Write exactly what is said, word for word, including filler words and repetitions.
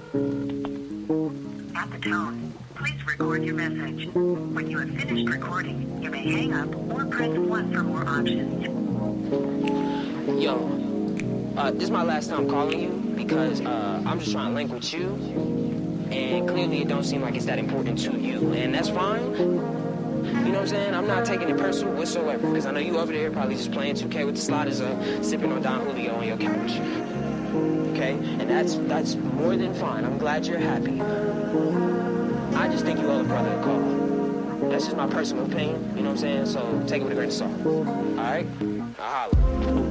At the tone, please record your message. When you have finished recording, you may hang up or press one for more options. Yo, uh, this is my last time calling you because uh, I'm just trying to link with you, and clearly it don't seem like it's that important to you, and that's fine. You know what I'm saying? I'm not taking it personal whatsoever, because I know you over there probably just playing two K with the sliders up, sipping on Don Julio on your couch. Okay? And that's that's more than fine. I'm glad you're happy. I just think you owe a brother a call. That's just my personal opinion, you know what I'm saying? So take it with a grain of salt. Alright? I'll holler.